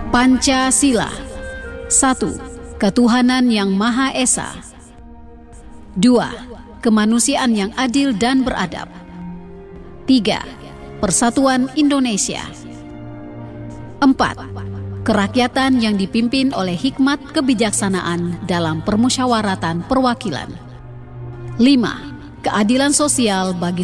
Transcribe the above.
Pancasila. 1. Ketuhanan yang Maha Esa. 2. Kemanusiaan yang adil dan beradab. 3. Persatuan Indonesia. 4. Kerakyatan yang dipimpin oleh hikmat kebijaksanaan dalam permusyawaratan perwakilan. 5. Keadilan sosial bagi